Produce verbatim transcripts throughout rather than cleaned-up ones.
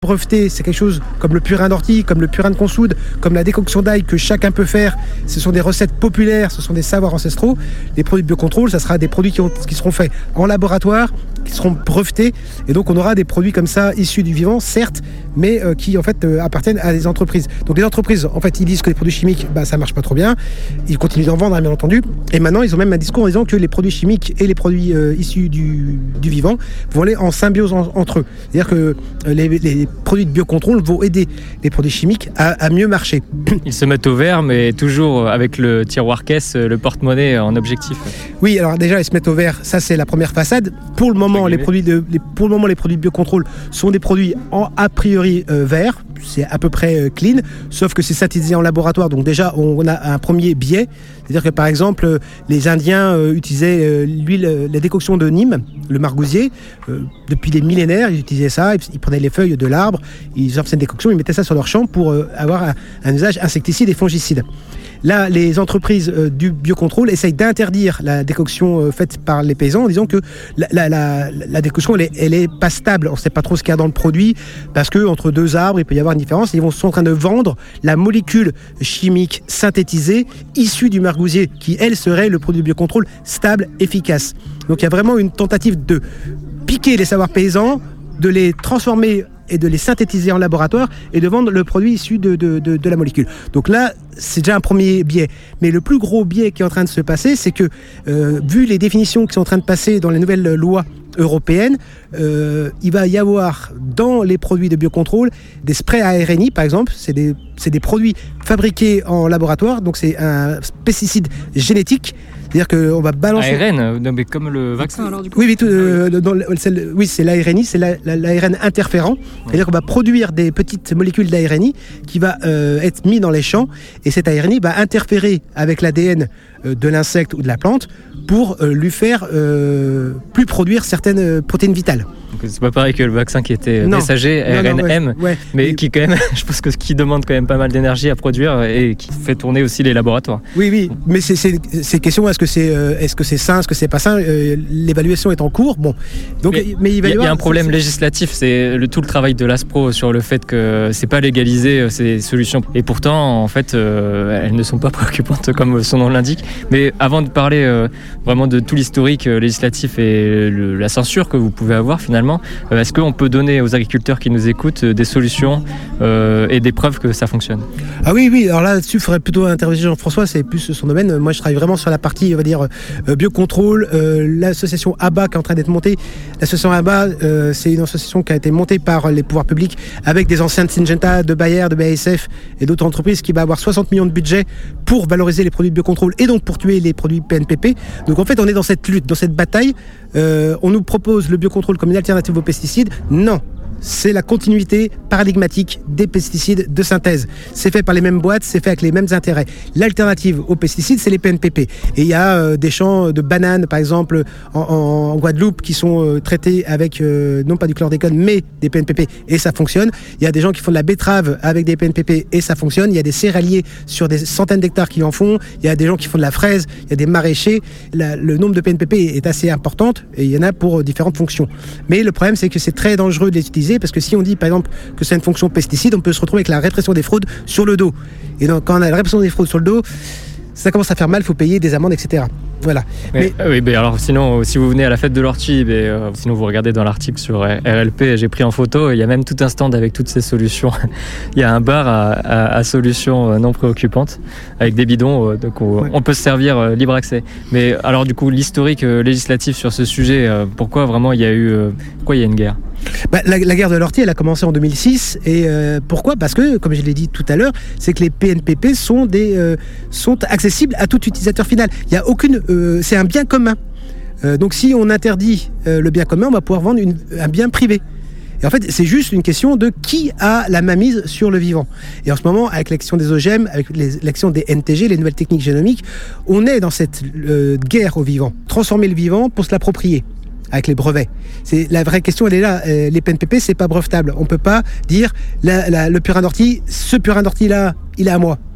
breveté, c'est quelque chose comme le purin d'ortie, comme le purin de consoude, comme la décoction d'ail que chacun peut faire. Ce sont des recettes populaires, ce sont des savoirs ancestraux. Les produits de biocontrôle, ça sera des produits qui, ont, qui seront faits en laboratoire, qui seront brevetés. Et donc, on aura des produits comme ça, issus du vivant, certes, mais euh, qui, en fait, euh, appartiennent à des entreprises. Donc, les entreprises, en fait, ils disent que les produits chimiques, bah, ça marche pas trop bien. Ils continuent d'en vendre, bien entendu. Et maintenant, ils ont même un discours en disant que les produits chimiques et les produits euh, issus du, du vivant vont aller en symbiose en, entre eux. C'est-à-dire que euh, les, les produits de biocontrôle vont aider les produits chimiques à, à mieux marcher. Ils se mettent au vert, mais toujours avec le tiroir caisse, le porte-monnaie en objectif. Oui, alors déjà, ils se mettent au vert, ça c'est la première façade. Pour le moment, les produits de, les, pour le moment, les produits de biocontrôle sont des produits en, a priori euh, verts. C'est à peu près euh, clean, sauf que c'est synthétisé en laboratoire. Donc déjà, on, on a un premier biais. C'est-à-dire que par exemple, euh, les Indiens euh, utilisaient euh, l'huile, euh, la décoction de Nîmes, le margousier. Euh, depuis des millénaires, ils utilisaient ça. Ils, ils prenaient les feuilles de l'arbre, ils en faisaient une décoction, ils mettaient ça sur leur champ pour euh, avoir un, un usage insecticide et fongicide. Là, les entreprises euh, du biocontrôle essayent d'interdire la décoction euh, faite par les paysans en disant que la, la, la, la décoction, elle est, elle est pas stable. On ne sait pas trop ce qu'il y a dans le produit parce que entre deux arbres, il peut y avoir une différence. Ils vont, sont en train de vendre la molécule chimique synthétisée issue du margousier qui, elle, serait le produit de biocontrôle stable, efficace. Donc, il y a vraiment une tentative de piquer les savoirs paysans, de les transformer et de les synthétiser en laboratoire et de vendre le produit issu de, de, de, de la molécule. Donc là, c'est déjà un premier biais. Mais le plus gros biais qui est en train de se passer, c'est que, euh, vu les définitions qui sont en train de passer dans les nouvelles lois européennes, euh, il va y avoir dans les produits de biocontrôle des sprays à R N I, par exemple. C'est des, c'est des produits fabriqués en laboratoire, donc c'est un pesticide génétique. C'est-à-dire qu'on va balancer... A R N, non, mais comme le vaccin alors du coup. Oui, oui, tout, euh, dans le, c'est le, oui c'est l'A R N I, c'est l'A R N interférent. Ouais. C'est-à-dire qu'on va produire des petites molécules d'A R N I qui va euh, être mis dans les champs et cet A R N I va interférer avec l'A D N euh, de l'insecte ou de la plante pour euh, lui faire euh, plus produire certaines protéines vitales. Donc c'est pas pareil que le vaccin qui était non. messager, R N M, non, non, ouais, ouais. mais et... qui quand même, je pense que qui demande quand même pas mal d'énergie à produire et qui fait tourner aussi les laboratoires. Oui, oui, mais c'est, c'est, c'est question, est-ce que c'est, euh, est-ce que c'est sain, est-ce que c'est pas sain, euh, l'évaluation est en cours, bon. Donc, mais, mais il va y, y, avoir, y a un problème c'est, législatif, c'est le, tout le travail de l'ASPRO sur le fait que c'est pas légalisé ces solutions. Et pourtant, en fait, euh, elles ne sont pas préoccupantes comme son nom l'indique. Mais avant de parler euh, vraiment de tout l'historique euh, législatif et le, la censure que vous pouvez avoir finalement, euh, est-ce qu'on peut donner aux agriculteurs qui nous écoutent des solutions euh, et des preuves que ça fonctionne? Ah oui, oui, alors là-dessus, il faudrait plutôt intervenir Jean-François, c'est plus son domaine. Moi, je travaille vraiment sur la partie, on va dire, euh, biocontrôle, euh, l'association A B A qui est en train d'être montée. L'association A B A, euh, c'est une association qui a été montée par les pouvoirs publics avec des anciens de Syngenta, de Bayer, de B A S F et d'autres entreprises qui va avoir soixante millions de budget pour valoriser les produits de biocontrôle et donc pour tuer les produits P N P P. Donc en fait, on est dans cette lutte, dans cette bataille. Euh, on nous propose le biocontrôle comme une alternative aux pesticides. Non. C'est la continuité paradigmatique des pesticides de synthèse. C'est fait par les mêmes boîtes, c'est fait avec les mêmes intérêts. L'alternative aux pesticides, c'est les P N P P. Et il y a euh, des champs de bananes, par exemple, en, en Guadeloupe, qui sont euh, traités avec, euh, non pas du chlordécone, mais des P N P P, et ça fonctionne. Il y a des gens qui font de la betterave avec des P N P P, et ça fonctionne. Il y a des céréaliers sur des centaines d'hectares qui en font. Il y a des gens qui font de la fraise, il y a des maraîchers. La, le nombre de P N P P est assez important, et il y en a pour différentes fonctions. Mais le problème, c'est que c'est très dangereux de les utiliser, parce que si on dit par exemple que c'est une fonction pesticide, on peut se retrouver avec la répression des fraudes sur le dos. Et donc quand on a la répression des fraudes sur le dos, ça commence à faire mal, il faut payer des amendes, et cetera. Voilà. Mais, mais... Oui, mais alors sinon, si vous venez à la fête de l'ortie, mais, euh, sinon vous regardez dans l'article sur R L P, j'ai pris en photo, il y a même tout un stand avec toutes ces solutions. Il y a un bar à, à, à solutions non préoccupantes, avec des bidons, euh, donc on, ouais. on peut se servir euh, libre accès. Mais alors du coup, l'historique euh, législatif sur ce sujet, euh, pourquoi vraiment il y a eu, euh, pourquoi il y a une guerre? Bah, la, la guerre de l'ortie, elle a commencé en deux mille six. Et euh, pourquoi? Parce que, comme je l'ai dit tout à l'heure, c'est que les P N P P sont, des, euh, sont accessibles à tout utilisateur final. Il y a aucune, euh, c'est un bien commun. Euh, donc si on interdit euh, le bien commun, on va pouvoir vendre une, un bien privé. Et en fait, c'est juste une question de qui a la mainmise sur le vivant. Et en ce moment, avec l'action des O G M, avec les, l'action des N T G, les nouvelles techniques génomiques, on est dans cette euh, guerre au vivant. Transformer le vivant pour se l'approprier. Avec les brevets. C'est, la vraie question, elle est là. Euh, les P N P P, c'est pas brevetable. On peut pas dire la, la, le purin d'ortie, ce purin d'ortie-là, il est à moi.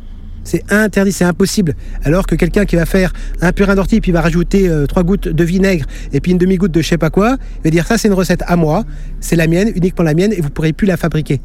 C'est interdit, c'est impossible. Alors que quelqu'un qui va faire un purin d'ortie, puis il va rajouter euh, trois gouttes de vinaigre et puis une demi-goutte de je sais pas quoi, il va dire ça c'est une recette à moi, c'est la mienne, uniquement la mienne, et vous ne pourrez plus la fabriquer.